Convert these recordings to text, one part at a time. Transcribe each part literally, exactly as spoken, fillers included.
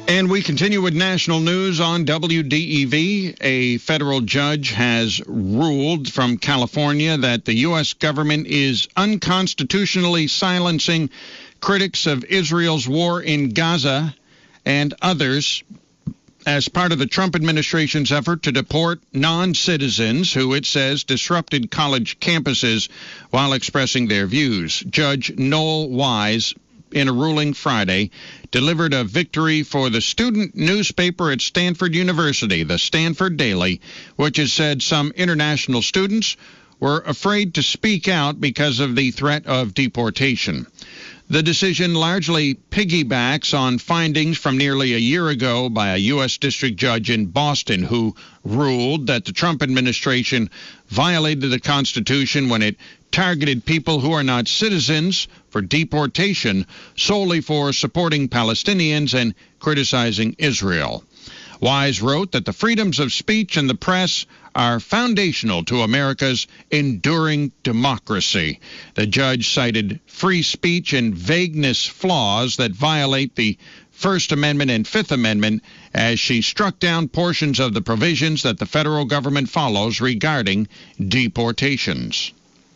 And we continue with national news on W D E V. A federal judge has ruled from California that the U S government is unconstitutionally silencing critics of Israel's war in Gaza and others as part of the Trump administration's effort to deport non-citizens who, it says, disrupted college campuses while expressing their views. Judge Noel Wise, in a ruling Friday, delivered a victory for the student newspaper at Stanford University, the Stanford Daily, which has said some international students were afraid to speak out because of the threat of deportation. The decision largely piggybacks on findings from nearly a year ago by a U S district judge in Boston who ruled that the Trump administration violated the Constitution when it targeted people who are not citizens for deportation solely for supporting Palestinians and criticizing Israel. Wise wrote that the freedoms of speech and the press are foundational to America's enduring democracy. The judge cited free speech and vagueness flaws that violate the First Amendment and Fifth Amendment as she struck down portions of the provisions that the federal government follows regarding deportations.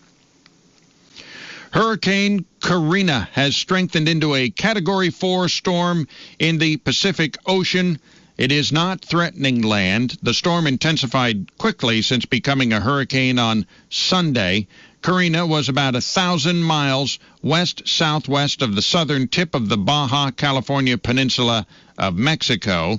Hurricane Karina has strengthened into a Category four storm in the Pacific Ocean. It is not threatening land. The storm intensified quickly since becoming a hurricane on Sunday. Karina was about a thousand miles west-southwest of the southern tip of the Baja California peninsula of Mexico,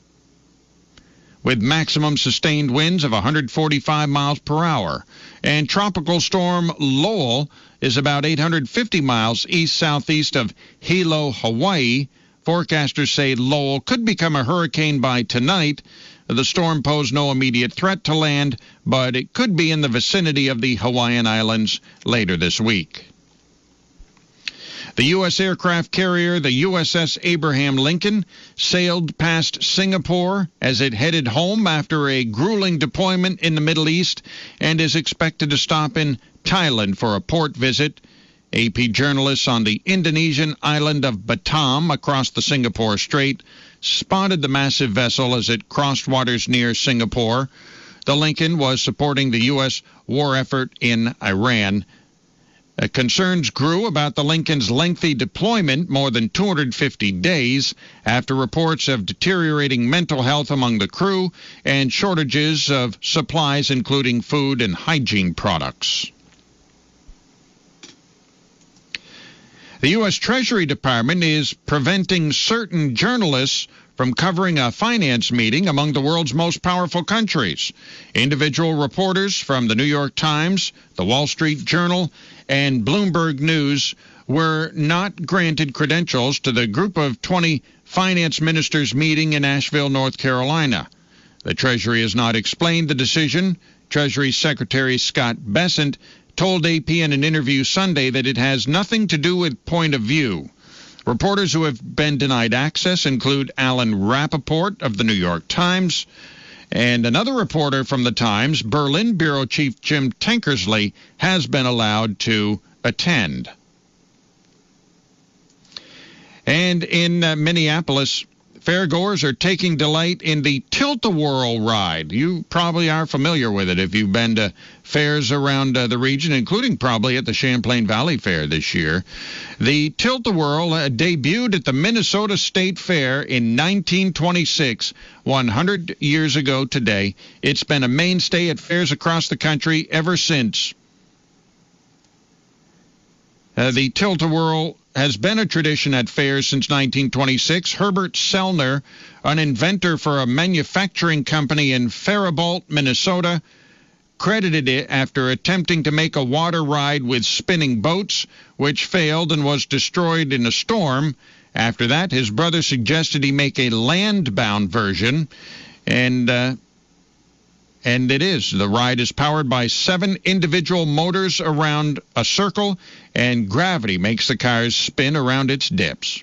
with maximum sustained winds of one hundred forty-five miles per hour. And Tropical Storm Lowell is about eight hundred fifty miles east-southeast of Hilo, Hawaii. Forecasters say Lowell could become a hurricane by tonight. The storm posed no immediate threat to land, but it could be in the vicinity of the Hawaiian Islands later this week. The U S aircraft carrier, the U S S Abraham Lincoln, sailed past Singapore as it headed home after a grueling deployment in the Middle East and is expected to stop in Thailand for a port visit. A P journalists on the Indonesian island of Batam across the Singapore Strait spotted the massive vessel as it crossed waters near Singapore. The Lincoln was supporting the U S war effort in Iran. Uh, concerns grew about the Lincoln's lengthy deployment, more than two hundred fifty days, after reports of deteriorating mental health among the crew and shortages of supplies, including food and hygiene products. The U S Treasury Department is preventing certain journalists from covering a finance meeting among the world's most powerful countries. Individual reporters from the New York Times, the Wall Street Journal, and Bloomberg News were not granted credentials to the Group of twenty finance ministers meeting in Asheville, North Carolina. The Treasury has not explained the decision. Treasury Secretary Scott Bessent told A P in an interview Sunday that it has nothing to do with point of view. Reporters who have been denied access include Alan Rappaport of the New York Times, and another reporter from the Times, Berlin Bureau Chief Jim Tankersley, has been allowed to attend. And in uh, Minneapolis, fairgoers are taking delight in the Tilt-A-Whirl ride. You probably are familiar with it if you've been to fairs around uh, the region, including probably at the Champlain Valley Fair this year. The Tilt-A-Whirl uh, debuted at the Minnesota State Fair in nineteen twenty-six, one hundred years ago today. It's been a mainstay at fairs across the country ever since. Uh, the Tilt-A-Whirl has been a tradition at fairs since nineteen twenty-six. Herbert Sellner, an inventor for a manufacturing company in Faribault, Minnesota, credited it after attempting to make a water ride with spinning boats, which failed and was destroyed in a storm. After that, his brother suggested he make a land-bound version, and uh, and it is. The ride is powered by seven individual motors around a circle, and gravity makes the cars spin around its dips.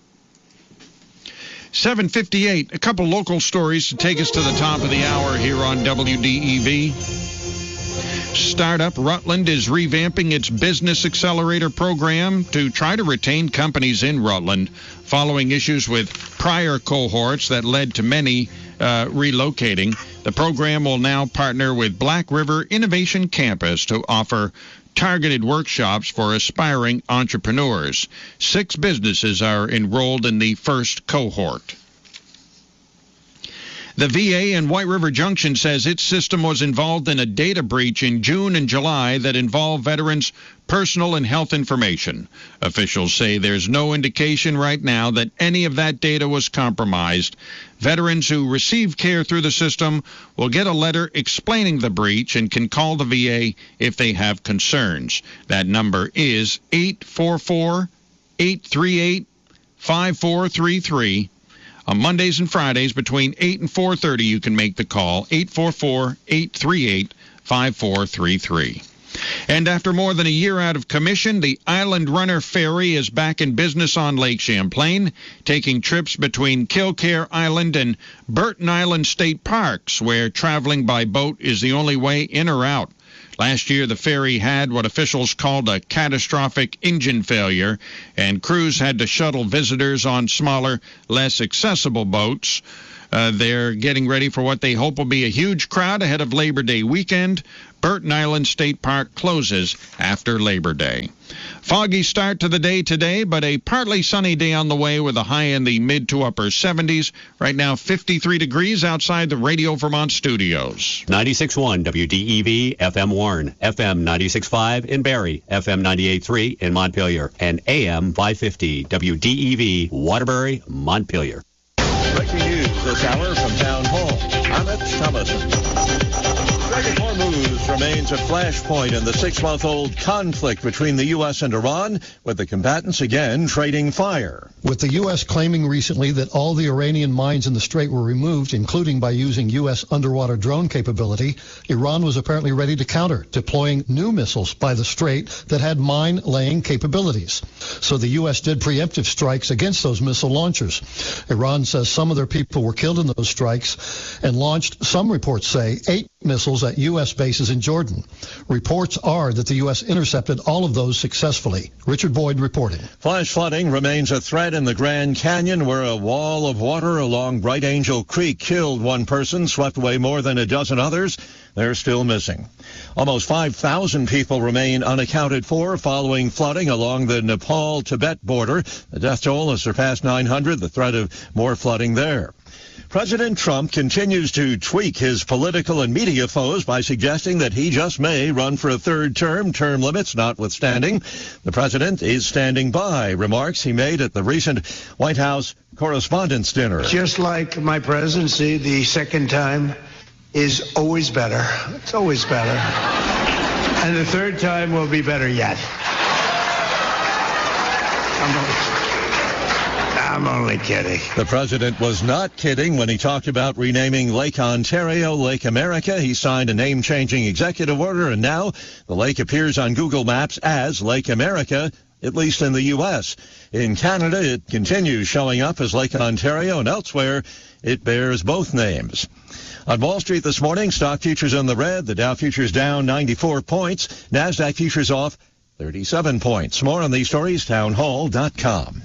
seven fifty-eight, a couple local stories to take us to the top of the hour here on W D E V. Startup Rutland is revamping its Business Accelerator program to try to retain companies in Rutland following issues with prior cohorts that led to many uh, relocating. The program will now partner with Black River Innovation Campus to offer targeted workshops for aspiring entrepreneurs. Six businesses are enrolled in the first cohort. The V A in White River Junction says its system was involved in a data breach in June and July that involved veterans' personal and health information. Officials say there's no indication right now that any of that data was compromised. Veterans who receive care through the system will get a letter explaining the breach and can call the V A if they have concerns. That number is eight four four, eight three eight, five four three three. On Mondays and Fridays between eight and four thirty, you can make the call, eight four four, eight three eight, five four three three. And after more than a year out of commission, the Island Runner Ferry is back in business on Lake Champlain, taking trips between Kilcare Island and Burton Island State Parks, where traveling by boat is the only way in or out. Last year, the ferry had what officials called a catastrophic engine failure, and crews had to shuttle visitors on smaller, less accessible boats. Uh, they're getting ready for what they hope will be a huge crowd ahead of Labor Day weekend. Burton Island State Park closes after Labor Day. Foggy start to the day today, but a partly sunny day on the way with a high in the mid to upper seventies. Right now, fifty-three degrees outside the Radio Vermont studios. ninety-six point one W D E V, F M Warren, F M ninety-six point five in Barrie, F M ninety-eight point three in Montpelier, and A M five fifty W D E V, Waterbury, Montpelier. Breaking news this hour from Town Hall. Amit Thomason. Dragon Hormuz remains a flashpoint in the six-month-old conflict between the U S and Iran, with the combatants again trading fire. With the U S claiming recently that all the Iranian mines in the strait were removed, including by using U S underwater drone capability, Iran was apparently ready to counter, deploying new missiles by the strait that had mine-laying capabilities. So the U S did preemptive strikes against those missile launchers. Iran says some of their people were killed in those strikes and launched, some reports say, eight missiles at U S bases in Jordan. Reports are that the U S intercepted all of those successfully. Richard Boyd reporting. Flash flooding remains a threat in the Grand Canyon, where a wall of water along Bright Angel Creek killed one person, swept away more than a dozen others. They're still missing. Almost five thousand people remain unaccounted for following flooding along the Nepal-Tibet border. The death toll has surpassed nine hundred, the threat of more flooding there. President Trump continues to tweak his political and media foes by suggesting that he just may run for a third term, term limits notwithstanding. The president is standing by remarks he made at the recent White House Correspondents' Dinner. Just like my presidency, the second time is always better. It's always better. And the third time will be better yet. I'm always I'm only kidding. The president was not kidding when he talked about renaming Lake Ontario Lake America. He signed a name-changing executive order, and now the lake appears on Google Maps as Lake America, at least in the U S. In Canada, it continues showing up as Lake Ontario, and elsewhere, it bears both names. On Wall Street this morning, stock futures in the red. The Dow futures down ninety-four points. NASDAQ futures off thirty-seven points. More on these stories, town hall dot com.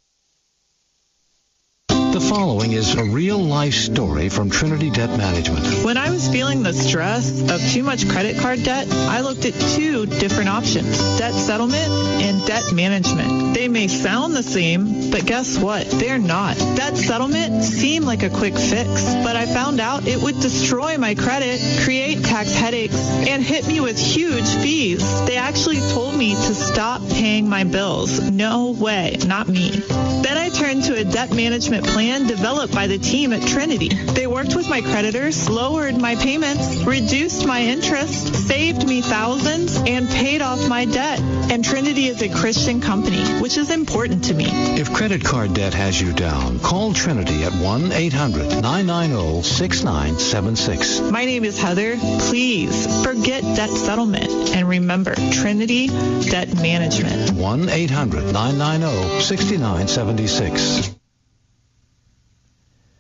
The following is a real-life story from Trinity Debt Management. When I was feeling the stress of too much credit card debt, I looked at two different options, debt settlement and debt management. They may sound the same, but guess what? They're not. Debt settlement seemed like a quick fix, but I found out it would destroy my credit, create tax headaches, and hit me with huge fees. They actually told me to stop paying my bills. No way, not me. Then I turned to a debt management plan developed by the team at Trinity. They worked with my creditors, lowered my payments, reduced my interest, saved me thousands, and paid off my debt. And Trinity is a Christian company, which is important to me. If credit card debt has you down, call Trinity at one eight hundred nine nine zero six nine seven six. My name is Heather. Please forget debt settlement and remember Trinity Debt Management. one eight hundred nine nine zero six nine seven six.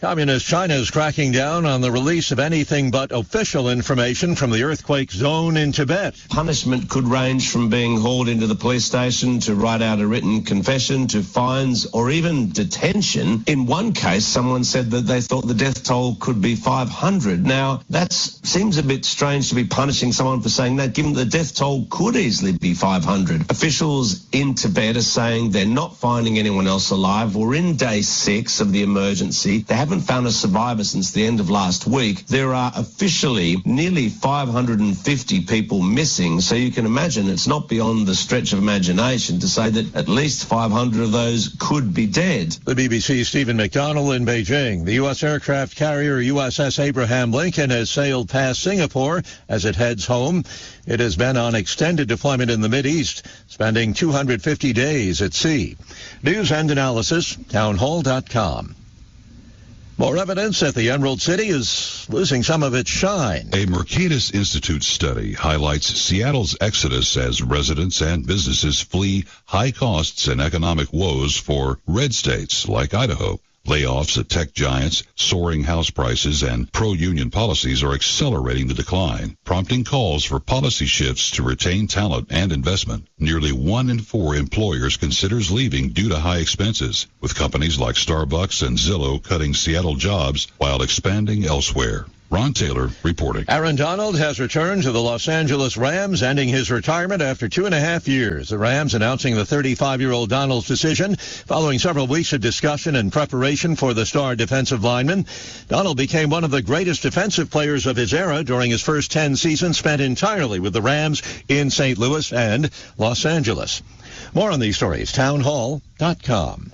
Communist China is cracking down on the release of anything but official information from the earthquake zone in Tibet. Punishment could range from being hauled into the police station to write out a written confession to fines or even detention. In one case, someone said that they thought the death toll could be five hundred. Now, that seems a bit strange to be punishing someone for saying that, given the death toll could easily be five hundred. Officials in Tibet are saying they're not finding anyone else alive. We're in day six of the emergency. They haven't found a survivor since the end of last week. There are officially nearly five hundred fifty people missing, so you can imagine it's not beyond the stretch of imagination to say that at least five hundred of those could be dead. The B B C's Stephen McDonnell in Beijing. The U S aircraft carrier U S S Abraham Lincoln has sailed past Singapore as it heads home. It has been on extended deployment in the Mideast, spending two hundred fifty days at sea. News and analysis, townhall dot com. More evidence that the Emerald City is losing some of its shine. A Mercatus Institute study highlights Seattle's exodus as residents and businesses flee high costs and economic woes for red states like Idaho. Layoffs at tech giants, soaring house prices, and pro-union policies are accelerating the decline, prompting calls for policy shifts to retain talent and investment. Nearly one in four employers considers leaving due to high expenses, with companies like Starbucks and Zillow cutting Seattle jobs while expanding elsewhere. Ron Taylor reporting. Aaron Donald has returned to the Los Angeles Rams, ending his retirement after two and a half years. The Rams announcing the thirty-five-year-old Donald's decision following several weeks of discussion and preparation for the star defensive lineman. Donald became one of the greatest defensive players of his era during his first ten seasons spent entirely with the Rams in Saint Louis and Los Angeles. More on these stories, townhall dot com.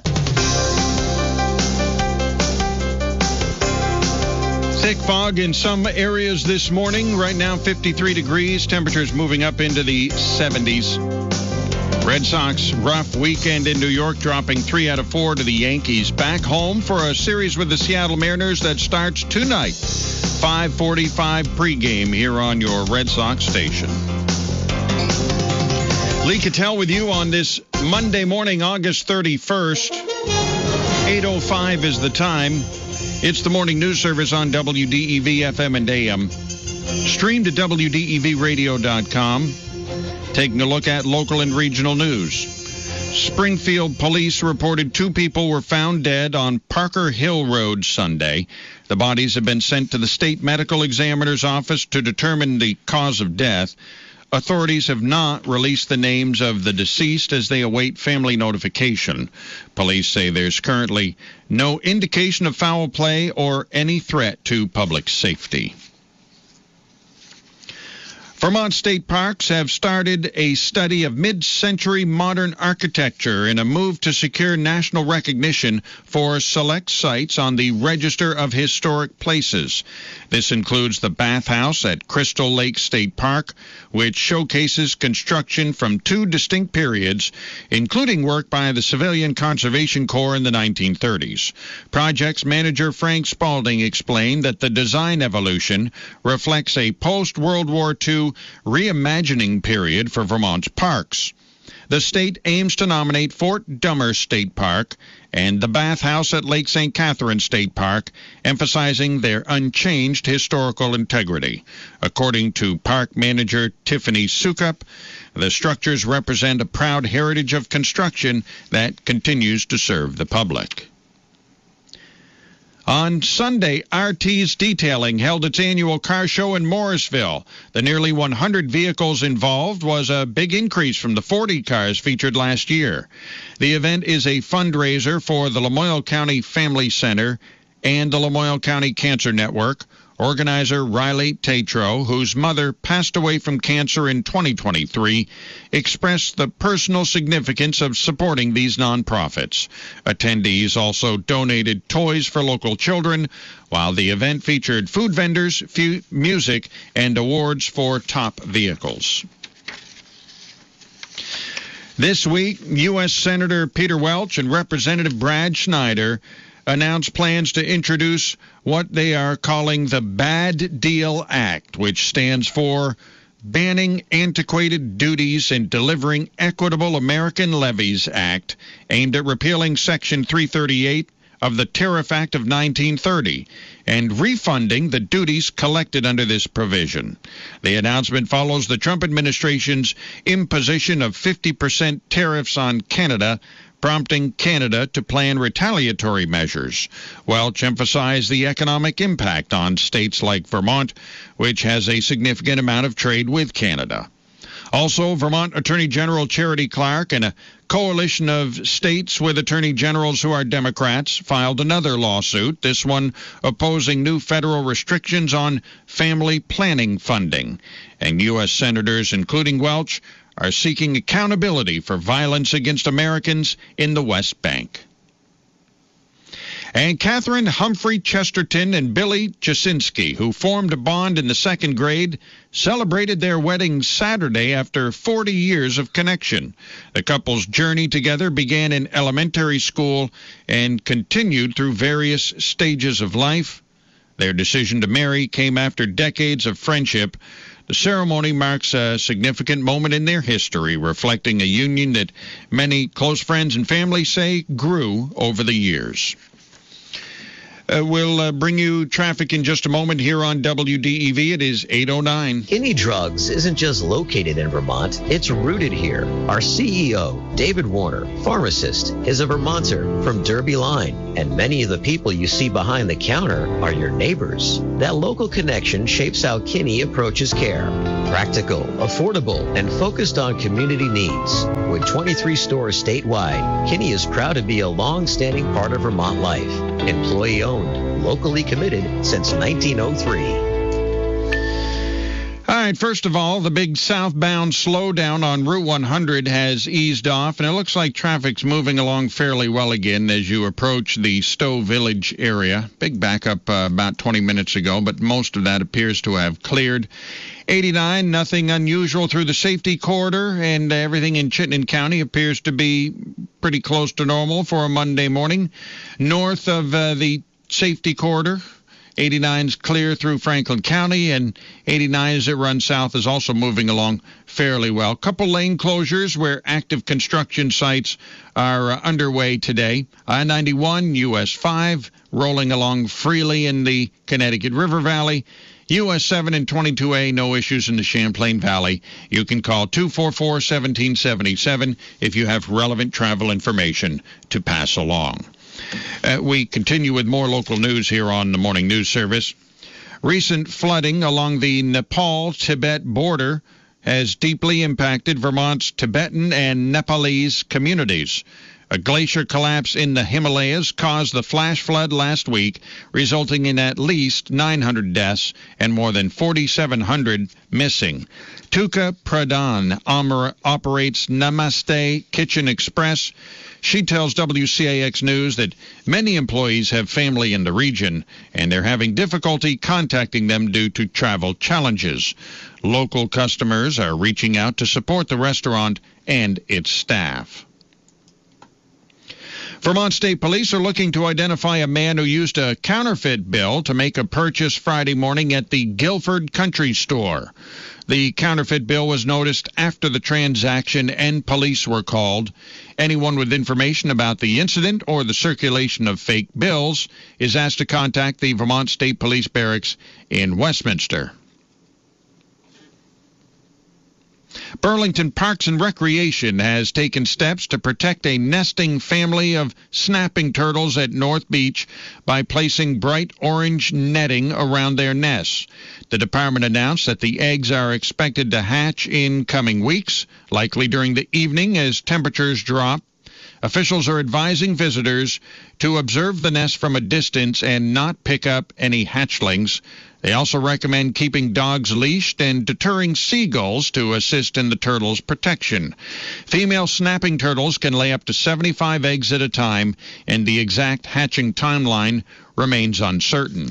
Thick fog in some areas this morning. Right now, fifty-three degrees. Temperatures moving up into the seventies. Red Sox rough weekend in New York, dropping three out of four to the Yankees. Back home for a series with the Seattle Mariners that starts tonight. five forty-five pregame here on your Red Sox station. Lee Cattell with you on this Monday morning, August thirty-first. eight oh five is the time. It's the morning news service on W D E V F M and A M. Streamed at W D E V radio dot com. Taking a look at local and regional news. Springfield police reported two people were found dead on Parker Hill Road Sunday. The bodies have been sent to the state medical examiner's office to determine the cause of death. Authorities have not released the names of the deceased as they await family notification. Police say there's currently no indication of foul play or any threat to public safety. Vermont State Parks have started a study of mid-century modern architecture in a move to secure national recognition for select sites on the Register of Historic Places. This includes the bathhouse at Crystal Lake State Park, which showcases construction from two distinct periods, including work by the Civilian Conservation Corps in the nineteen thirties. Projects manager Frank Spalding explained that the design evolution reflects a post-World War Two reimagining period for Vermont's parks. The state aims to nominate Fort Dummer State Park and the bathhouse at Lake Saint Catherine State Park, emphasizing their unchanged historical integrity. According to park manager Tiffany Sukup, the structures represent a proud heritage of construction that continues to serve the public. On Sunday, R T's Detailing held its annual car show in Morrisville. The nearly one hundred vehicles involved was a big increase from the forty cars featured last year. The event is a fundraiser for the Lamoille County Family Center and the Lamoille County Cancer Network. Organizer Riley Tatro, whose mother passed away from cancer in twenty twenty-three, expressed the personal significance of supporting these nonprofits. Attendees also donated toys for local children, while the event featured food vendors, fu- music, and awards for top vehicles. This week, U S Senator Peter Welch and Representative Brad Schneider announced plans to introduce what they are calling the Bad Deal Act, which stands for Banning Antiquated Duties and Delivering Equitable American Levies Act, aimed at repealing Section three thirty-eight of the Tariff Act of nineteen thirty and refunding the duties collected under this provision. The announcement follows the Trump administration's imposition of fifty percent tariffs on Canada, prompting Canada to plan retaliatory measures. Welch emphasized the economic impact on states like Vermont, which has a significant amount of trade with Canada. Also, Vermont Attorney General Charity Clark and a coalition of states with attorney generals who are Democrats filed another lawsuit, this one opposing new federal restrictions on family planning funding. And U S senators, including Welch, are seeking accountability for violence against Americans in the West Bank. And Catherine Humphrey Chesterton and Billy Jasinski, who formed a bond in the second grade, celebrated their wedding Saturday after forty years of connection. The couple's journey together began in elementary school and continued through various stages of life. Their decision to marry came after decades of friendship. The ceremony marks a significant moment in their history, reflecting a union that many close friends and family say grew over the years. Uh, we'll uh, bring you traffic in just a moment here on W D E V. It is eight oh nine. Kinney Drugs isn't just located in Vermont, it's rooted here. Our C E O, David Warner, pharmacist, is a Vermonter from Derby Line, and many of the people you see behind the counter are your neighbors. That local connection shapes how Kinney approaches care. Practical, affordable, and focused on community needs. With twenty-three stores statewide, Kinney is proud to be a long-standing part of Vermont life. Employee-owned, locally committed since nineteen oh three. All right, first of all, the big southbound slowdown on Route one hundred has eased off, and it looks like traffic's moving along fairly well again as you approach the Stowe Village area. Big backup uh, about twenty minutes ago, but most of that appears to have cleared. eighty-nine, nothing unusual through the safety corridor, and everything in Chittenden County appears to be pretty close to normal for a Monday morning. North of uh, the safety corridor, eighty-nine's clear through Franklin County, and eighty-nine as it runs south is also moving along fairly well. Couple lane closures where active construction sites are uh, underway today. I ninety-one, U S five, rolling along freely in the Connecticut River Valley. U S seven and twenty-two A, no issues in the Champlain Valley. You can call two four four, one seven seven seven if you have relevant travel information to pass along. Uh, we continue with more local news here on the Morning News Service. Recent flooding along the Nepal-Tibet border has deeply impacted Vermont's Tibetan and Nepalese communities. A glacier collapse in the Himalayas caused the flash flood last week, resulting in at least nine hundred deaths and more than forty-seven hundred missing. Tuka Pradhan operates Namaste Kitchen Express. She tells W C A X News that many employees have family in the region, and they're having difficulty contacting them due to travel challenges. Local customers are reaching out to support the restaurant and its staff. Vermont State Police are looking to identify a man who used a counterfeit bill to make a purchase Friday morning at the Guilford Country Store. The counterfeit bill was noticed after the transaction and police were called. Anyone with information about the incident or the circulation of fake bills is asked to contact the Vermont State Police Barracks in Westminster. Burlington Parks and Recreation has taken steps to protect a nesting family of snapping turtles at North Beach by placing bright orange netting around their nests. The department announced that the eggs are expected to hatch in coming weeks, likely during the evening as temperatures drop. Officials are advising visitors to observe the nest from a distance and not pick up any hatchlings. They also recommend keeping dogs leashed and deterring seagulls to assist in the turtles' protection. Female snapping turtles can lay up to seventy-five eggs at a time, and the exact hatching timeline remains uncertain.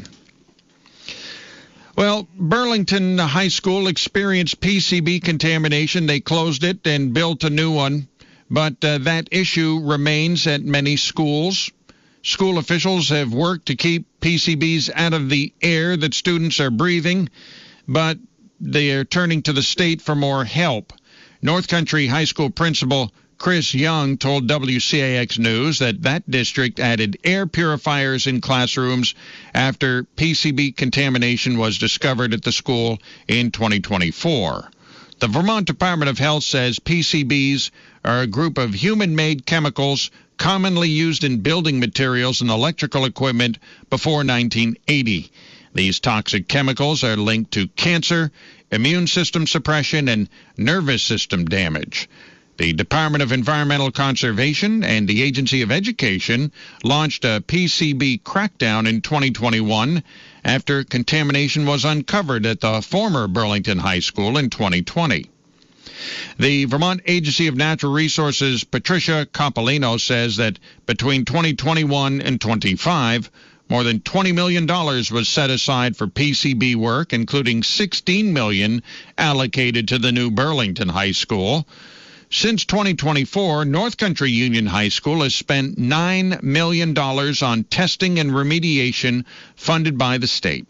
Well, Burlington High School experienced P C B contamination. They closed it and built a new one, but uh, that issue remains at many schools. School officials have worked to keep P C Bs out of the air that students are breathing, but they are turning to the state for more help. North Country High School principal Chris Young told W C A X News that that district added air purifiers in classrooms after P C B contamination was discovered at the school in twenty twenty-four. The Vermont Department of Health says P C Bs are a group of human-made chemicals commonly used in building materials and electrical equipment before nineteen eighty. These toxic chemicals are linked to cancer, immune system suppression, and nervous system damage. The Department of Environmental Conservation and the Agency of Education launched a P C B crackdown in twenty twenty-one after contamination was uncovered at the former Burlington High School in twenty twenty. The Vermont Agency of Natural Resources' Patricia Coppolino says that between twenty twenty-one and twenty-five, more than twenty million dollars was set aside for P C B work, including sixteen million dollars allocated to the new Burlington High School. Since twenty twenty-four, North Country Union High School has spent nine million dollars on testing and remediation funded by the state.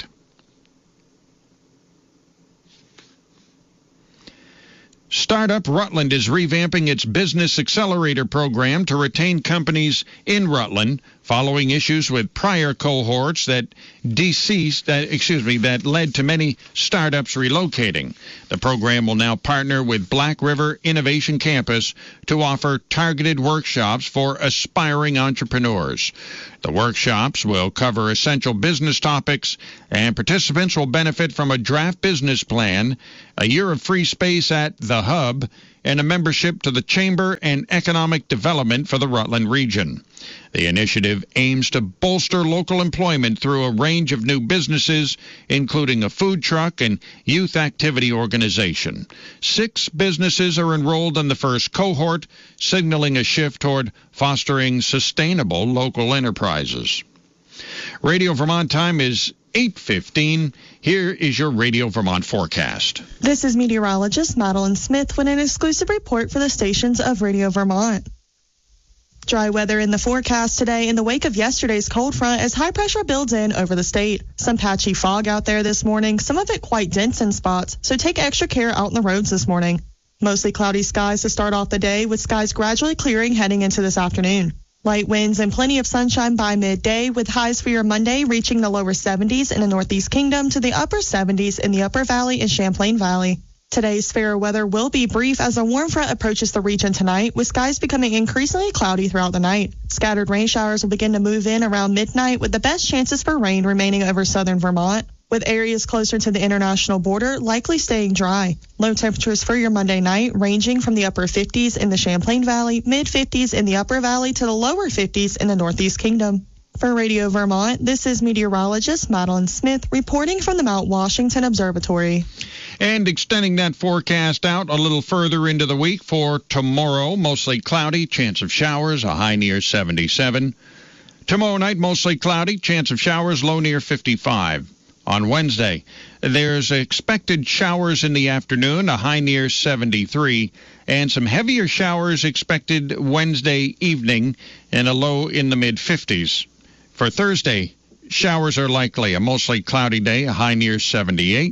Startup Rutland is revamping its Business Accelerator program to retain companies in Rutland following issues with prior cohorts that deceased, that, excuse me, that led to many startups relocating. The program will now partner with Black River Innovation Campus to offer targeted workshops for aspiring entrepreneurs. The workshops will cover essential business topics, and participants will benefit from a draft business plan, a year of free space at The Hub, and a membership to the Chamber and Economic Development for the Rutland region. The initiative aims to bolster local employment through a range of new businesses, including a food truck and youth activity organization. Six businesses are enrolled in the first cohort, signaling a shift toward fostering sustainable local enterprises. Radio Vermont time is eight fifteen. Here is your Radio Vermont forecast. This is meteorologist Madeline Smith with an exclusive report for the stations of Radio Vermont. Dry weather in the forecast today in the wake of yesterday's cold front as high pressure builds in over the state. Some patchy fog out there this morning, some of it quite dense in spots, so take extra care out on the roads this morning. Mostly cloudy skies to start off the day, with skies gradually clearing heading into this afternoon. Light winds and plenty of sunshine by midday, with highs for your Monday reaching the lower seventies in the Northeast Kingdom to the upper seventies in the Upper Valley and Champlain Valley. Today's fair weather will be brief as a warm front approaches the region tonight, with skies becoming increasingly cloudy throughout the night. Scattered rain showers will begin to move in around midnight, with the best chances for rain remaining over southern Vermont, with areas closer to the international border likely staying dry. Low temperatures for your Monday night ranging from the upper fifties in the Champlain Valley, mid-fifties in the Upper Valley to the lower fifties in the Northeast Kingdom. For Radio Vermont, this is meteorologist Madeline Smith reporting from the Mount Washington Observatory. And extending that forecast out a little further into the week for tomorrow, mostly cloudy, chance of showers, a high near seventy-seven. Tomorrow night, mostly cloudy, chance of showers, low near fifty-five. On Wednesday, there's expected showers in the afternoon, a high near seventy-three, and some heavier showers expected Wednesday evening and a low in the mid-fifties. For Thursday, showers are likely, a mostly cloudy day, a high near seventy-eight.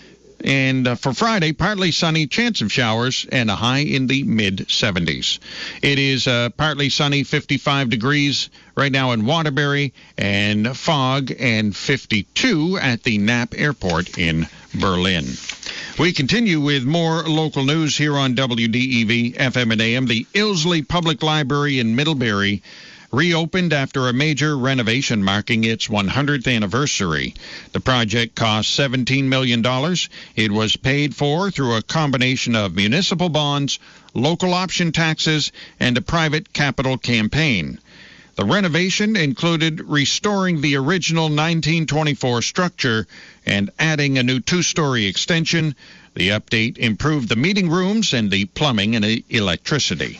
And uh, for Friday, partly sunny, chance of showers, and a high in the mid-seventies. It is uh, partly sunny, fifty-five degrees right now in Waterbury, and fog, and fifty-two at the Knapp Airport in Berlin. We continue with more local news here on W D E V F M and A M. The Ilsley Public Library in Middlebury reopened after a major renovation marking its one hundredth anniversary. The project cost seventeen million dollars. It was paid for through a combination of municipal bonds, local option taxes, and a private capital campaign. The renovation included restoring the original nineteen twenty-four structure and adding a new two-story extension. The update improved the meeting rooms and the plumbing and electricity.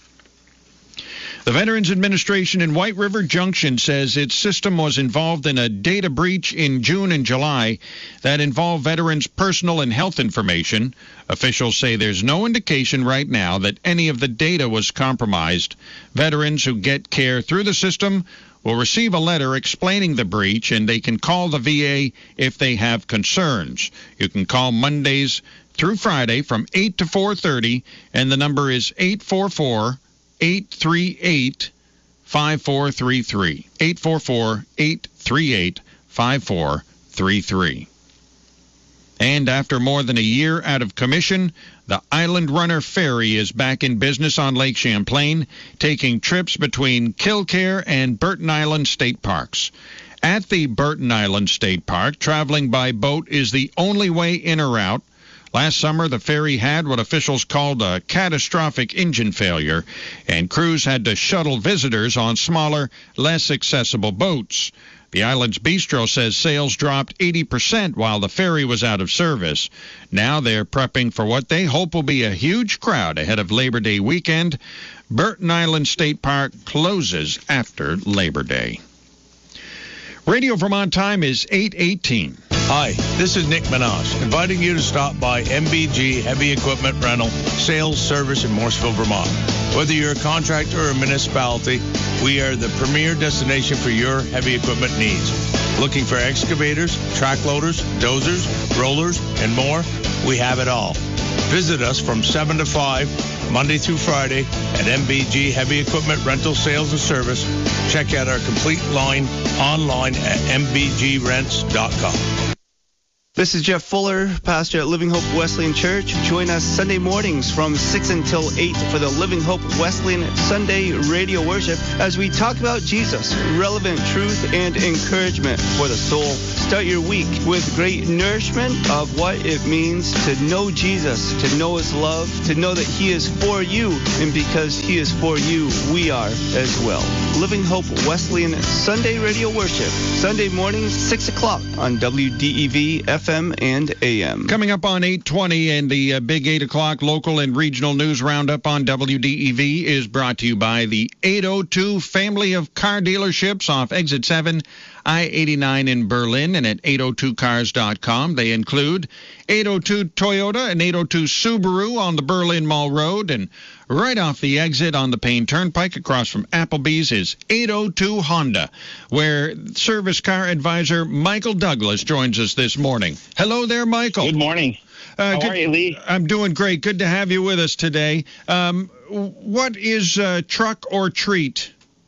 The Veterans Administration in White River Junction says its system was involved in a data breach in June and July that involved veterans' personal and health information. Officials say there's no indication right now that any of the data was compromised. Veterans who get care through the system will receive a letter explaining the breach, and they can call the V A if they have concerns. You can call Mondays through Friday from eight to four thirty, and the number is eight four four, eight three eight, five four three three. eight four four, eight three eight, five four three three. And after more than a year out of commission, the Island Runner Ferry is back in business on Lake Champlain, taking trips between Killcare and Burton Island State Parks. At the Burton Island State Park, traveling by boat is the only way in or out. Last summer, the ferry had what officials called a catastrophic engine failure, and crews had to shuttle visitors on smaller, less accessible boats. The island's bistro says sales dropped eighty percent while the ferry was out of service. Now they're prepping for what they hope will be a huge crowd ahead of Labor Day weekend. Burton Island State Park closes after Labor Day. Radio Vermont time is eight eighteen. Hi, this is Nick Minaj, inviting you to stop by M B G Heavy Equipment Rental Sales Service in Morrisville, Vermont. Whether you're a contractor or a municipality, we are the premier destination for your heavy equipment needs. Looking for excavators, track loaders, dozers, rollers, and more? We have it all. Visit us from seven to five, Monday through Friday, at M B G Heavy Equipment Rental Sales and Service. Check out our complete line online at m b g rents dot com. This is Jeff Fuller, pastor at Living Hope Wesleyan Church. Join us Sunday mornings from six until eight for the Living Hope Wesleyan Sunday radio worship as we talk about Jesus, relevant truth and encouragement for the soul. Start your week with great nourishment of what it means to know Jesus, to know his love, to know that he is for you, and because he is for you, we are as well. Living Hope Wesleyan Sunday radio worship, Sunday mornings, six o'clock on W D E V F M and A M. Coming up on eight twenty, and the uh, big eight o'clock local and regional news roundup on W D E V is brought to you by the eight oh two family of car dealerships off Exit seven, I eighty-nine in Berlin, and at eight oh two cars dot com. They include eight oh two Toyota and eight oh two Subaru on the Berlin Mall Road, and right off the exit on the Payne Turnpike across from Applebee's is eight oh two Honda, where service car advisor Michael Douglas joins us this morning. Hello there, Michael. Good morning. Uh, How good, are you, Lee? I'm doing great. Good to have you with us today. Um, what is uh, Truck or Treat?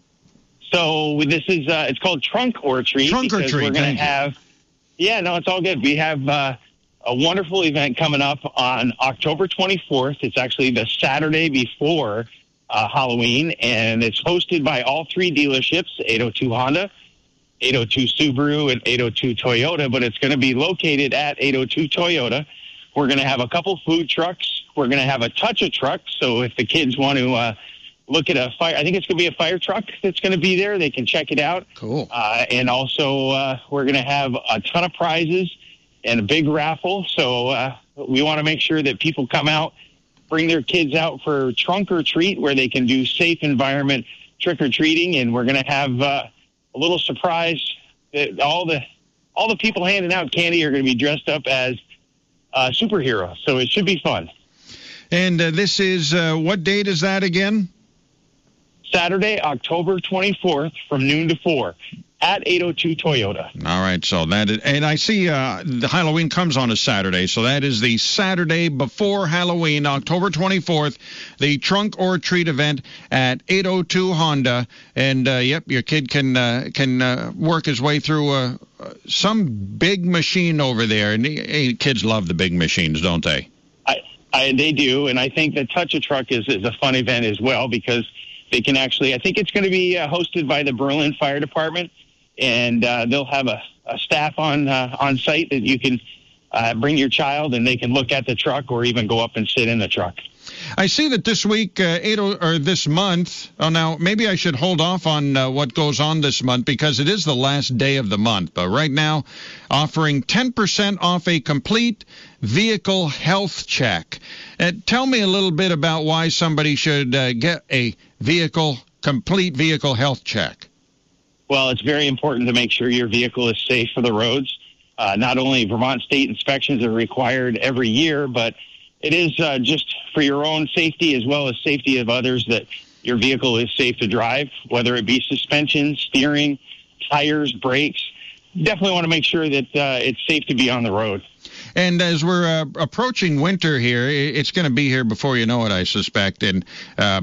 So this is, uh, it's called Trunk or Treat. Trunk or because Treat, we're going thank to have, yeah, no, it's all good. We have uh, a wonderful event coming up on October twenty-fourth. It's actually the Saturday before uh, Halloween, and it's hosted by all three dealerships, eight oh two Honda, eight oh two Subaru, and eight oh two Toyota, but it's going to be located at eight oh two Toyota. We're going to have a couple food trucks. We're going to have a touch-a-truck, so if the kids want to uh, look at a fire, I think it's going to be a fire truck that's going to be there. They can check it out. Cool. Uh, and also, uh, we're going to have a ton of prizes and a big raffle. So uh, we want to make sure that people come out, bring their kids out for Trunk or Treat, where they can do safe environment trick-or-treating. And we're going to have uh, a little surprise that all the all the people handing out candy are going to be dressed up as uh, superheroes. So it should be fun. And uh, this is, uh, what date is that again? Saturday, October twenty-fourth from noon to four at eight oh two Toyota. All right, so that is, and I see uh, the Halloween comes on a Saturday, so that is the Saturday before Halloween, October twenty-fourth, the Trunk or Treat event at eight oh two Honda, and uh, yep, your kid can uh, can uh, work his way through uh, some big machine over there, and hey, kids love the big machines, don't they? I, I they do, and I think the Touch-a-Truck is is a fun event as well because they can actually, I think it's going to be uh, hosted by the Berlin Fire Department, and uh, they'll have a, a staff on uh, on site that you can uh, bring your child, and they can look at the truck or even go up and sit in the truck. I see that this week, uh, eight or this month, oh, now maybe I should hold off on uh, what goes on this month because it is the last day of the month. But right now, offering ten percent off a complete vehicle health check. Uh, tell me a little bit about why somebody should uh, get a vehicle, complete vehicle health check. Well, it's very important to make sure your vehicle is safe for the roads. Uh, not only Vermont state inspections are required every year, but it is uh, just for your own safety as well as safety of others that your vehicle is safe to drive, whether it be suspension, steering, tires, brakes. Definitely want to make sure that uh, it's safe to be on the road. And as we're uh, approaching winter here, it's going to be here before you know it, I suspect. And um,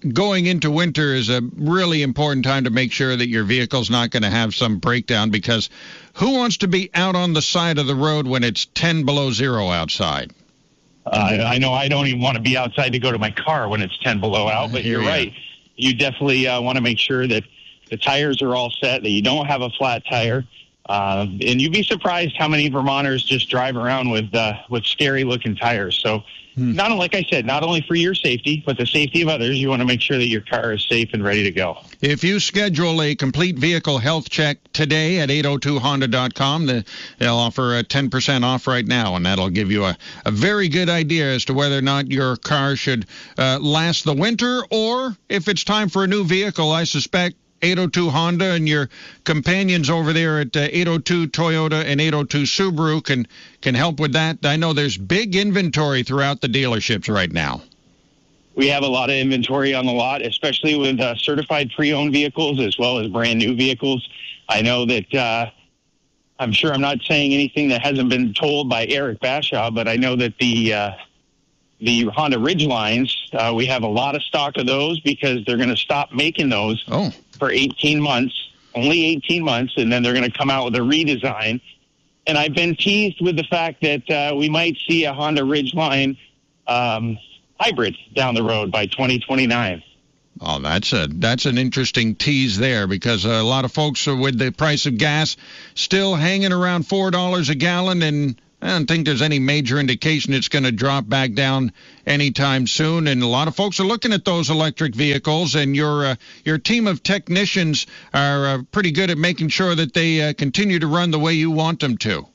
going into winter is a really important time to make sure that your vehicle's not going to have some breakdown, because who wants to be out on the side of the road when it's ten below zero outside? Uh, I know I don't even want to be outside to go to my car when it's ten below out, but you're right. You definitely uh, want to make sure that the tires are all set, that you don't have a flat tire. Uh, and you'd be surprised how many Vermonters just drive around with uh, with scary-looking tires. So hmm. not only, like I said, not only for your safety, but the safety of others, you want to make sure that your car is safe and ready to go. If you schedule a complete vehicle health check today at eight oh two honda dot com, the, they'll offer a ten percent off right now, and that'll give you a, a very good idea as to whether or not your car should uh, last the winter, or if it's time for a new vehicle. I suspect eight oh two Honda and your companions over there at uh, eight oh two Toyota and eight oh two Subaru can can help with that. I know there's big inventory throughout the dealerships right now. We have a lot of inventory on the lot, especially with uh, certified pre-owned vehicles as well as brand new vehicles. I know that uh, I'm sure I'm not saying anything that hasn't been told by Eric Bashaw, but I know that the uh, the Honda Ridgelines, uh, we have a lot of stock of those because they're going to stop making those oh. for eighteen months, only eighteen months, and then they're going to come out with a redesign. And I've been teased with the fact that uh, we might see a Honda Ridgeline um, hybrid down the road by twenty twenty-nine. Oh, that's a that's an interesting tease there, because a lot of folks are, with the price of gas still hanging around four dollars a gallon, and I don't think there's any major indication it's going to drop back down anytime soon. And a lot of folks are looking at those electric vehicles, and your uh, your team of technicians are uh, pretty good at making sure that they uh, continue to run the way you want them to.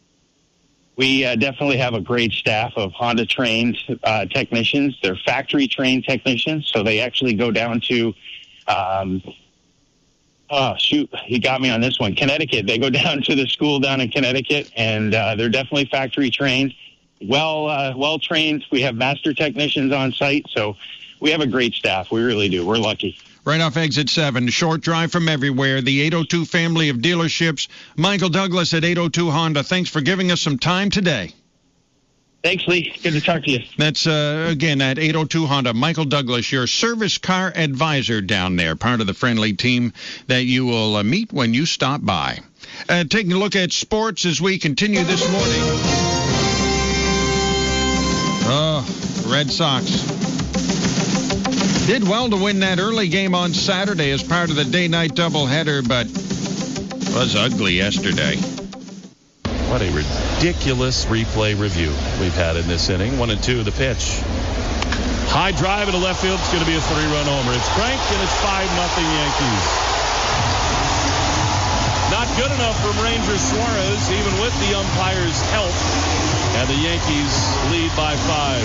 We uh, definitely have a great staff of Honda-trained uh, technicians. They're factory-trained technicians, so they actually go down to um, Oh, shoot, he got me on this one. Connecticut. They go down to the school down in Connecticut, and uh, they're definitely factory trained, well, uh, well trained. We have master technicians on site, so we have a great staff. We really do. We're lucky. Right off exit seven, short drive from everywhere, the eight oh two family of dealerships. Michael Douglas at eight oh two Honda. Thanks for giving us some time today. Thanks, Lee. Good to talk to you. That's, uh, again, at eight oh two Honda. Michael Douglas, your service car advisor down there, part of the friendly team that you will uh, meet when you stop by. Uh, taking a look at sports as we continue this morning. Oh, Red Sox did well to win that early game on Saturday as part of the day-night doubleheader, but was ugly yesterday. What a ridiculous replay review we've had in this inning. One and two, the pitch. High drive into left field. It's going to be a three-run homer. It's cranked, and it's five nothing Yankees. Not good enough from Ranger Suarez, even with the umpire's help. And the Yankees lead by five.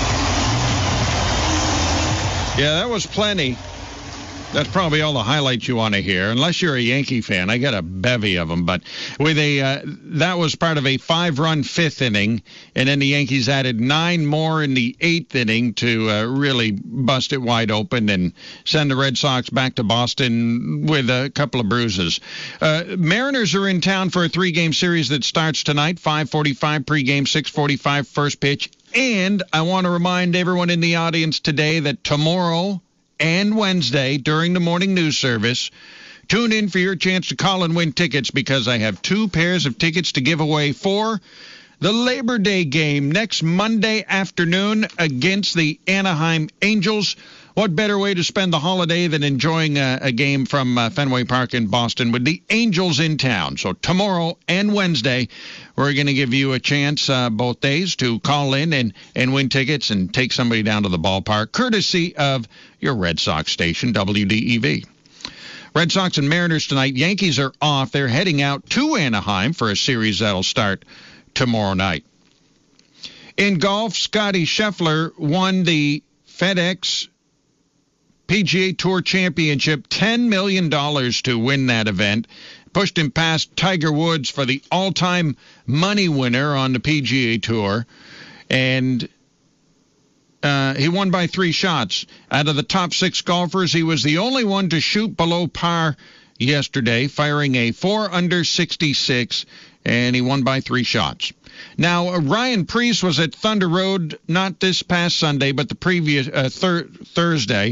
Yeah, that was plenty. That's probably all the highlights you want to hear, unless you're a Yankee fan. I got a bevy of them, but with a uh, that was part of a five-run fifth inning, and then the Yankees added nine more in the eighth inning to uh, really bust it wide open and send the Red Sox back to Boston with a couple of bruises. Uh, Mariners are in town for a three-game series that starts tonight, five forty-five pregame, six forty-five first pitch, and I want to remind everyone in the audience today that tomorrow and Wednesday during the morning news service, tune in for your chance to call and win tickets, because I have two pairs of tickets to give away for the Labor Day game next Monday afternoon against the Anaheim Angels. What better way to spend the holiday than enjoying a, a game from uh, Fenway Park in Boston with the Angels in town? So tomorrow and Wednesday, we're going to give you a chance uh, both days to call in and, and win tickets and take somebody down to the ballpark, courtesy of your Red Sox station, W D E V. Red Sox and Mariners tonight. Yankees are off. They're heading out to Anaheim for a series that'll start tomorrow night. In golf, Scottie Scheffler won the FedEx P G A Tour Championship, ten million dollars to win that event. Pushed him past Tiger Woods for the all-time money winner on the P G A Tour. And uh, he won by three shots. Out of the top six golfers, he was the only one to shoot below par yesterday, firing a four under sixty-six, and he won by three shots. Now, uh, Ryan Preece was at Thunder Road, not this past Sunday, but the previous uh, thir- Thursday,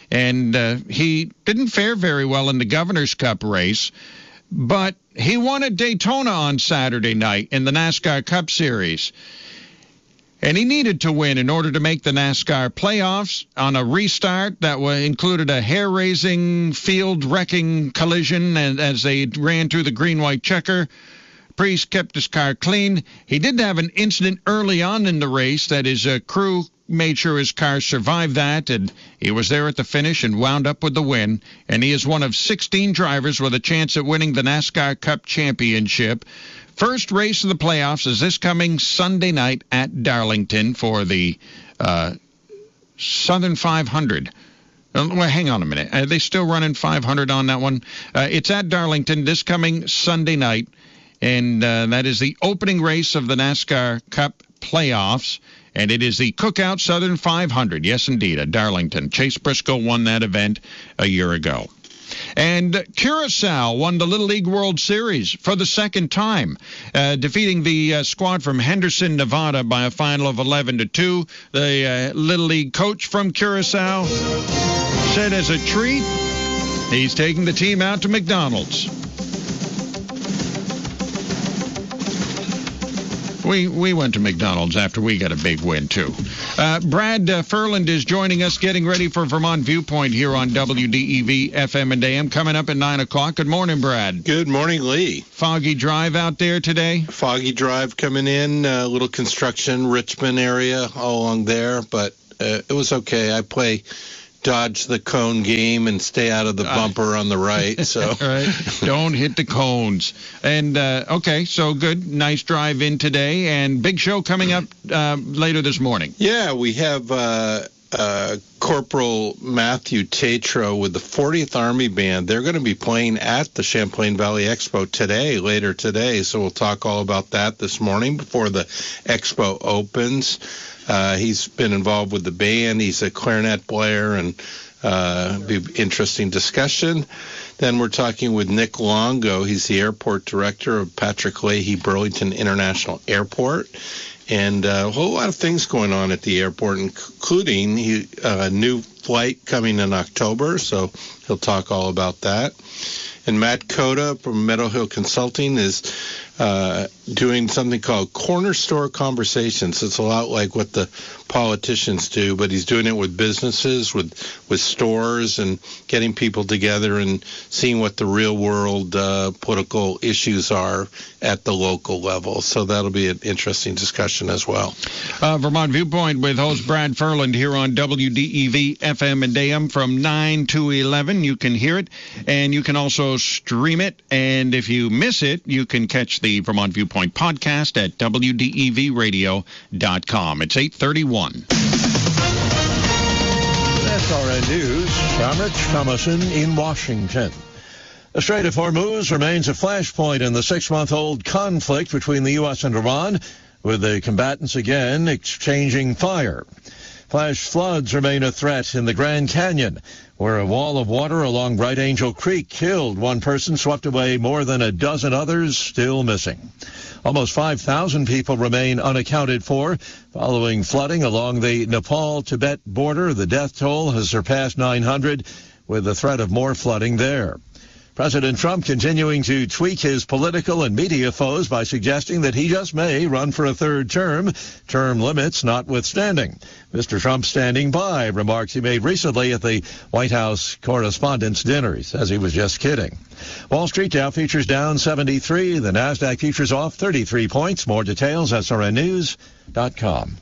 And uh, he didn't fare very well in the Governor's Cup race, but he won at Daytona on Saturday night in the NASCAR Cup Series. And he needed to win in order to make the NASCAR playoffs on a restart that included a hair-raising, field-wrecking collision and as they ran through the green-white checker. Priest kept his car clean. He did have an incident early on in the race that his uh, crew made sure his car survived that, and he was there at the finish and wound up with the win. And he is one of sixteen drivers with a chance at winning the NASCAR Cup Championship. First race of the playoffs is this coming Sunday night at Darlington for the uh, Southern five hundred. Uh, well, hang on a minute. Are they still running five hundred on that one? Uh, it's at Darlington this coming Sunday night, and uh, that is the opening race of the NASCAR Cup playoffs, and it is the Cookout Southern five hundred. Yes, indeed, at Darlington. Chase Briscoe won that event a year ago. And Curacao won the Little League World Series for the second time, uh, defeating the uh, squad from Henderson, Nevada by a final of eleven to two. The uh, Little League coach from Curacao said as a treat, he's taking the team out to McDonald's. We we went to McDonald's after we got a big win, too. Uh, Brad uh, Furland is joining us, getting ready for Vermont Viewpoint here on W D E V F M and A M, coming up at nine o'clock. Good morning, Brad. Good morning, Lee. Foggy drive out there today? Foggy drive coming in, a uh, little construction, Richmond area, all along there, but uh, it was okay. I play dodge the cone game and stay out of the bumper uh, on the right. So right. Don't hit the cones. And, uh, okay, so good. Nice drive in today. And big show coming up uh, later this morning. Yeah, we have uh, uh, Corporal Matthew Tatro with the fortieth Army Band. They're going to be playing at the Champlain Valley Expo today, later today. So we'll talk all about that this morning before the expo opens. Uh, he's been involved with the band. He's a clarinet player, and uh, be interesting discussion. Then we're talking with Nick Longo. He's the airport director of Patrick Leahy Burlington International Airport. And uh, a whole lot of things going on at the airport, including he, uh, a new flight coming in October, so he'll talk all about that. And Matt Coda from Meadow Hill Consulting is uh, doing something called Corner Store Conversations. It's a lot like what the politicians do, but he's doing it with businesses, with, with stores, and getting people together and seeing what the real world uh, political issues are at the local level. So that'll be an interesting discussion as well. Uh, Vermont Viewpoint with host Brad Furland here on W D E V F M and A M from nine to eleven. You can hear it, and you can also stream it. And if you miss it, you can catch the Vermont Viewpoint podcast at W D E V radio dot com. It's eight thirty-one. S R N News, I'm Rich Thomason in Washington. The Strait of Hormuz remains a flashpoint in the six-month-old conflict between the U S and Iran, with the combatants again exchanging fire. Flash floods remain a threat in the Grand Canyon, where a wall of water along Bright Angel Creek killed one person, swept away more than a dozen others, still missing. Almost five thousand people remain unaccounted for following flooding along the Nepal-Tibet border. The death toll has surpassed nine hundred, with the threat of more flooding there. President Trump continuing to tweak his political and media foes by suggesting that he just may run for a third term, term limits notwithstanding. Mister Trump standing by remarks he made recently at the White House Correspondents' Dinner. He says he was just kidding. Wall Street Dow futures down seventy-three. The NASDAQ futures off thirty-three points. More details, S R N news dot com.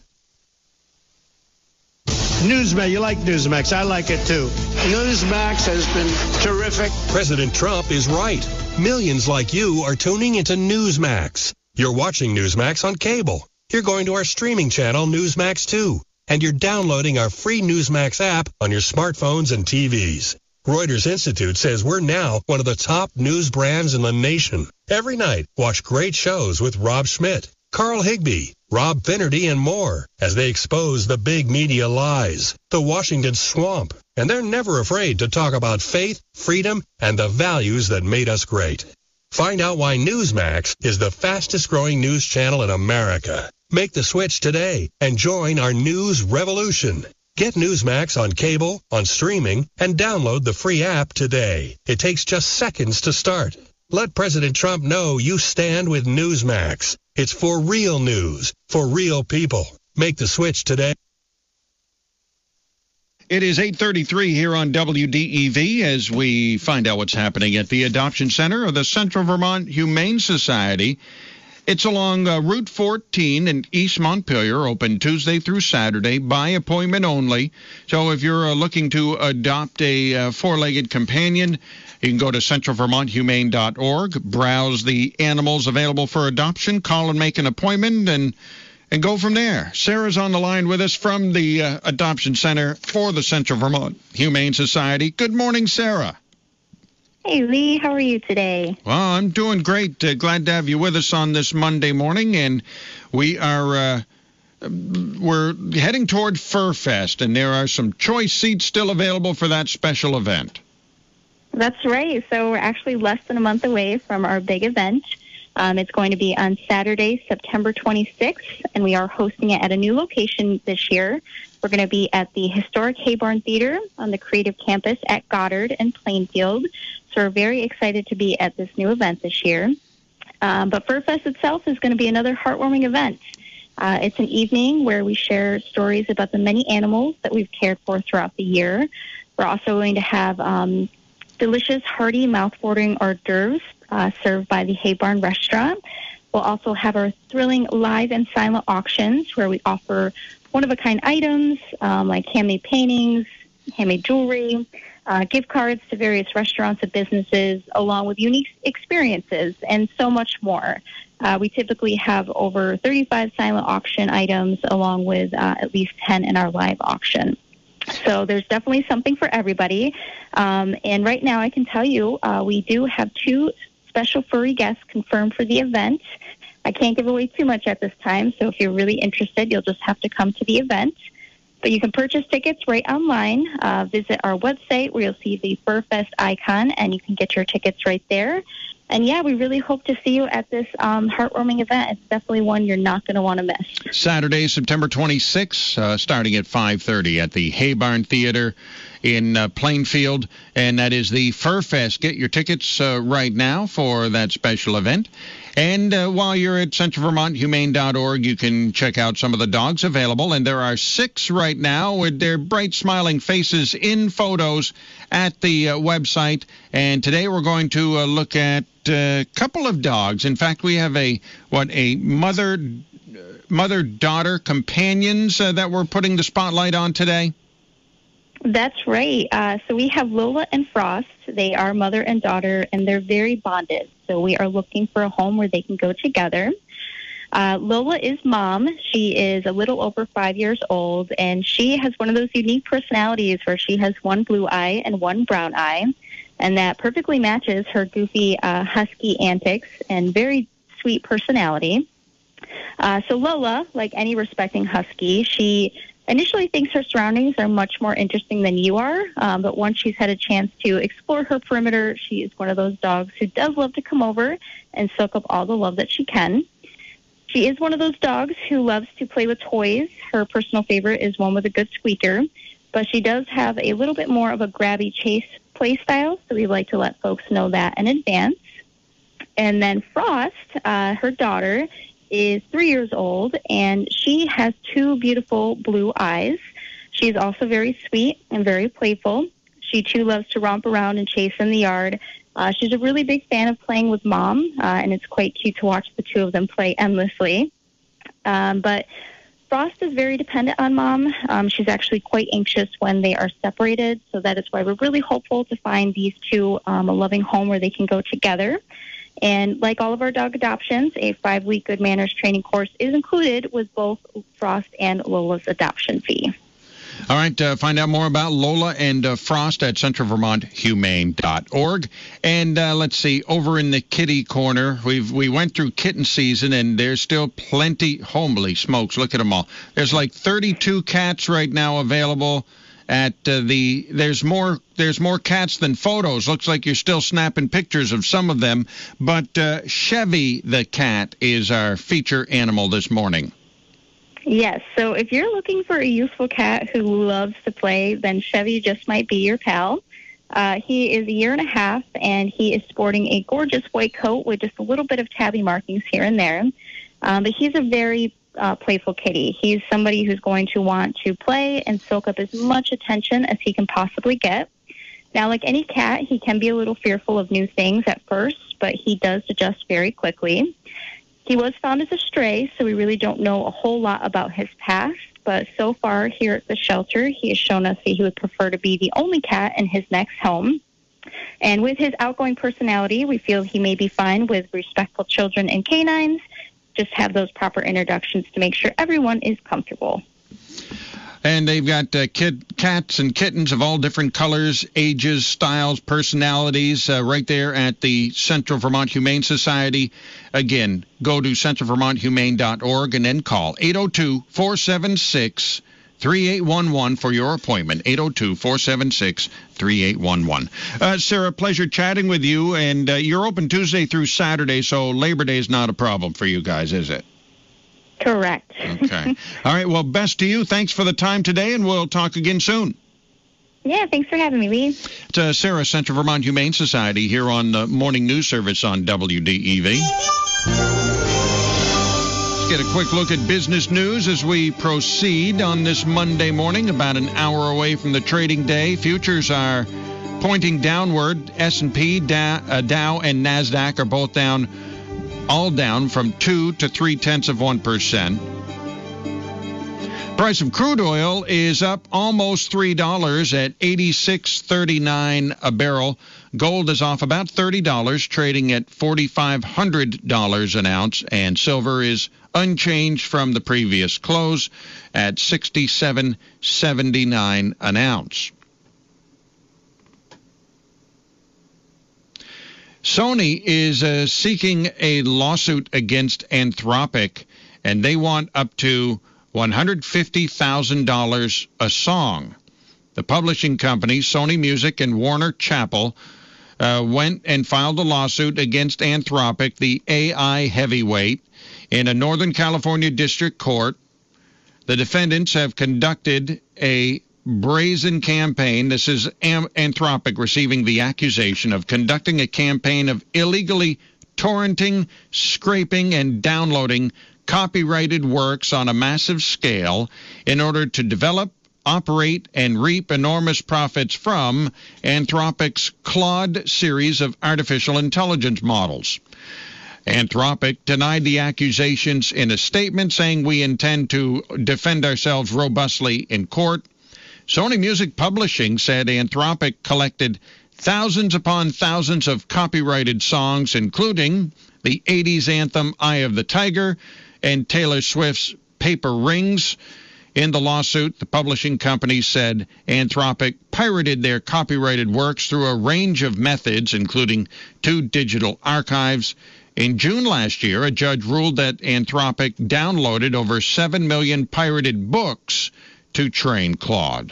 Newsmax, you like Newsmax. I like it too. Newsmax has been terrific. President Trump is right. Millions like you are tuning into Newsmax. You're watching Newsmax on cable. You're going to our streaming channel, Newsmax two. And you're downloading our free Newsmax app on your smartphones and T Vs. Reuters Institute says we're now one of the top news brands in the nation. Every night, watch great shows with Rob Schmidt, Carl Higbee, Rob Finnerty, and more as they expose the big media lies, the Washington swamp, and they're never afraid to talk about faith, freedom, and the values that made us great. Find out why Newsmax is the fastest growing news channel in America. Make the switch today and join our news revolution. Get Newsmax on cable, on streaming, and download the free app today. It takes just seconds to start. Let President Trump know you stand with Newsmax. It's for real news, for real people. Make the switch today. It is eight thirty-three here on W D E V as we find out what's happening at the Adoption Center of the Central Vermont Humane Society. It's along uh, Route fourteen in East Montpelier, open Tuesday through Saturday, by appointment only. So if you're uh, looking to adopt a uh, four-legged companion, you can go to central vermont humane dot org, browse the animals available for adoption, call and make an appointment, and and go from there. Sarah's on the line with us from the uh, Adoption Center for the Central Vermont Humane Society. Good morning, Sarah. Hey, Lee. How are you today? Well, I'm doing great. Uh, glad to have you with us on this Monday morning, and we are uh, we're heading toward Fur Fest, and there are some choice seats still available for that special event. That's right. So we're actually less than a month away from our big event. Um, it's going to be on Saturday, September twenty-sixth, and we are hosting it at a new location this year. We're going to be at the historic Haybarn Theater on the Creative Campus at Goddard and Plainfield. So we're very excited to be at this new event this year. Um, but Fur Fest itself is going to be another heartwarming event. Uh, it's an evening where we share stories about the many animals that we've cared for throughout the year. We're also going to have um, delicious, hearty, mouth-watering hors d'oeuvres uh, served by the Haybarn Restaurant. We'll also have our thrilling live and silent auctions where we offer one-of-a-kind items um, like handmade paintings, handmade jewelry, uh, gift cards to various restaurants and businesses, along with unique experiences and so much more. Uh, we typically have over thirty-five silent auction items along with uh, at least ten in our live auction. So there's definitely something for everybody. Um, and right now I can tell you uh, we do have two special furry guests confirmed for the event. I can't give away too much at this time, so if you're really interested, you'll just have to come to the event. But you can purchase tickets right online. Uh, visit our website where you'll see the Fur Fest icon, and you can get your tickets right there. And, yeah, we really hope to see you at this um, heartwarming event. It's definitely one you're not going to want to miss. Saturday, September twenty-sixth, uh, starting at five thirty at the Haybarn Theater in uh, Plainfield, and that is the Fur Fest. Get your tickets uh, right now for that special event. And uh, while you're at central vermont humane dot org, you can check out some of the dogs available, and there are six right now with their bright, smiling faces in photos at the uh, website. And today we're going to uh, look at a couple of dogs. In fact, we have a, what, a mother, mother-daughter companions uh, that we're putting the spotlight on today? That's right. Uh, so we have Lola and Frost. They are mother and daughter, and they're very bonded. So we are looking for a home where they can go together. Uh, Lola is mom. She is a little over five years old, and she has one of those unique personalities where she has one blue eye and one brown eye, and that perfectly matches her goofy uh, husky antics and very sweet personality. Uh, so Lola, like any respecting husky, she initially thinks her surroundings are much more interesting than you are, um, but once she's had a chance to explore her perimeter, she is one of those dogs who does love to come over and soak up all the love that she can. She is one of those dogs who loves to play with toys. Her personal favorite is one with a good squeaker, but she does have a little bit more of a grabby chase play style, so we like to let folks know that in advance. And then Frost, uh, her daughter, is three years old, and she has two beautiful blue eyes. She's also very sweet and very playful. She, too, loves to romp around and chase in the yard. Uh, she's a really big fan of playing with Mom, uh, and it's quite cute to watch the two of them play endlessly. Um, but Frost is very dependent on Mom. Um, she's actually quite anxious when they are separated, so that is why we're really hopeful to find these two um, a loving home where they can go together. And like all of our dog adoptions, a five-week Good Manners training course is included with both Frost and Lola's adoption fee. All right, uh, find out more about Lola and uh, Frost at central vermont humane dot org. And uh, let's see, over in the kitty corner, we've we went through kitten season, and there's still plenty. Holy smokes, look at them all. There's like thirty-two cats right now available. At uh, the there's more there's more cats than photos. Looks like you're still snapping pictures of some of them. But uh, Chevy the cat is our feature animal this morning. Yes, so if you're looking for a youthful cat who loves to play, then Chevy just might be your pal. Uh, he is a year and a half, and he is sporting a gorgeous white coat with just a little bit of tabby markings here and there. Um, but he's a very uh, playful kitty. He's somebody who's going to want to play and soak up as much attention as he can possibly get. Now, like any cat, he can be a little fearful of new things at first, but he does adjust very quickly. He was found as a stray, so we really don't know a whole lot about his past, but so far here at the shelter, he has shown us that he would prefer to be the only cat in his next home. And with his outgoing personality, we feel he may be fine with respectful children and canines. Just have those proper introductions to make sure everyone is comfortable. And they've got uh, kid, cats and kittens of all different colors, ages, styles, personalities, uh, right there at the Central Vermont Humane Society. Again, go to central vermont humane dot org and then call eight oh two, four seven six, three eight one one for your appointment, eight oh two, four seven six, three eight one one. Uh, Sarah, pleasure chatting with you, and uh, you're open Tuesday through Saturday, so Labor Day is not a problem for you guys, is it? Correct. Okay. All right. Well, best to you. Thanks for the time today, and we'll talk again soon. Yeah, thanks for having me, Lee. It's uh, Sarah, Central Vermont Humane Society, here on the Morning News Service on W D E V. Let's get a quick look at business news as we proceed on this Monday morning, about an hour away from the trading day. Futures are pointing downward. S and P, Dow, uh, Dow and NASDAQ are both down. All down from two to three tenths of one percent. Price of crude oil is up almost three dollars at eighty-six thirty-nine a barrel. Gold is off about thirty dollars, trading at forty-five hundred dollars an ounce, and silver is unchanged from the previous close at sixty-seven seventy-nine an ounce. Sony is uh, seeking a lawsuit against Anthropic, and they want up to one hundred fifty thousand dollars a song. The publishing company, Sony Music and Warner Chappell, uh, went and filed a lawsuit against Anthropic, the A I heavyweight, in a Northern California district court. The defendants have conducted a brazen campaign. This is Am- Anthropic receiving the accusation of conducting a campaign of illegally torrenting, scraping, and downloading copyrighted works on a massive scale in order to develop, operate, and reap enormous profits from Anthropic's Claude series of artificial intelligence models. Anthropic denied the accusations in a statement, saying, "We intend to defend ourselves robustly in court." Sony Music Publishing said Anthropic collected thousands upon thousands of copyrighted songs, including the eighties anthem Eye of the Tiger and Taylor Swift's Paper Rings. In the lawsuit, the publishing company said Anthropic pirated their copyrighted works through a range of methods, including two digital archives. In June last year, a judge ruled that Anthropic downloaded over seven million pirated books to train Claude.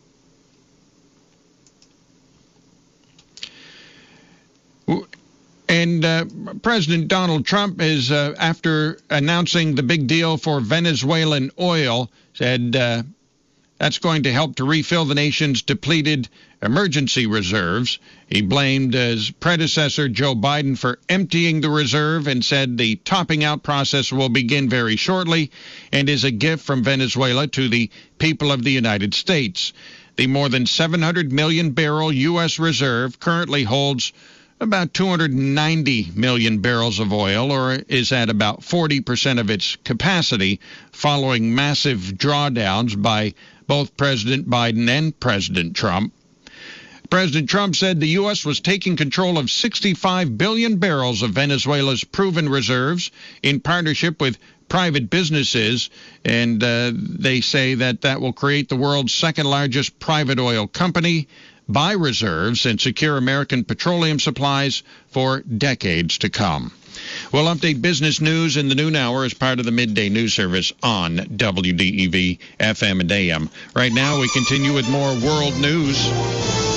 And uh, President Donald Trump is, uh, after announcing the big deal for Venezuelan oil, said uh, that's going to help to refill the nation's depleted emergency reserves. He blamed his predecessor, Joe Biden, for emptying the reserve and said the topping out process will begin very shortly and is a gift from Venezuela to the people of the United States. The more than seven hundred million barrel U S reserve currently holds about two hundred ninety million barrels of oil, or is at about forty percent of its capacity, following massive drawdowns by both President Biden and President Trump. President Trump said the U S was taking control of sixty-five billion barrels of Venezuela's proven reserves in partnership with private businesses, and uh, they say that that will create the world's second largest private oil company, buy reserves, and secure American petroleum supplies for decades to come. We'll update business news in the noon hour as part of the midday news service on W D E V F M and A M. Right now, we continue with more world news.